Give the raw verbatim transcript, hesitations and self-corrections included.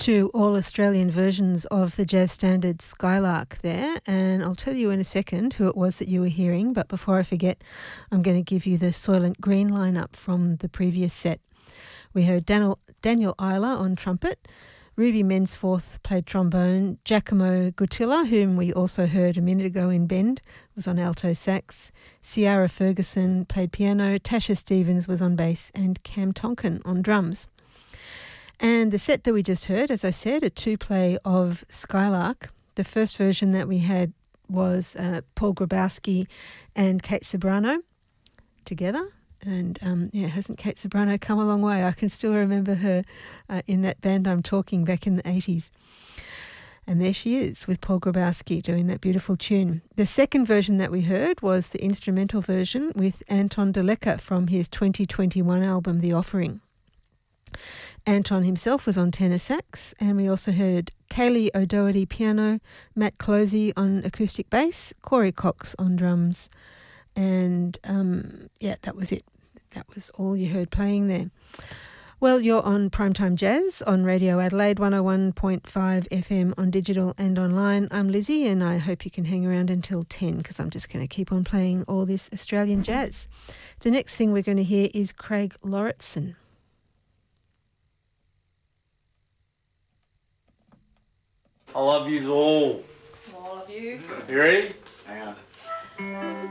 two all-Australian versions of the jazz standard Skylark there, and I'll tell you in a second who it was that you were hearing, but before I forget, I'm going to give you the Soylent Green lineup from the previous set. We heard Daniel, Daniel Isla on trumpet, Ruby Mensforth played trombone, Giacomo Gutilla, whom we also heard a minute ago in Bend, was on alto sax, Ciara Ferguson played piano, Tasha Stevens was on bass, and Cam Tonkin on drums. And the set that we just heard, as I said, a two-play of Skylark. The first version that we had was uh, Paul Grabowski and Kate Ceberano together. And um, yeah, hasn't Kate Ceberano come a long way? I can still remember her uh, in that band I'm talking back in the eighties. And there she is with Paul Grabowski doing that beautiful tune. The second version that we heard was the instrumental version with Anton Delecka from his twenty twenty-one album, The Offering. Anton himself was on tenor sax, and we also heard Kaylee O'Doherty piano, Matt Closey on acoustic bass, Corey Cox on drums, and um, yeah, that was it. That was all you heard playing there. Well, you're on Primetime Jazz on Radio Adelaide one oh one point five F M on digital and online. I'm Lizzie, and I hope you can hang around until ten because I'm just going to keep on playing all this Australian jazz. The next thing we're going to hear is Craig Lauritsen. I love yous all. All of you. You ready? Hang on.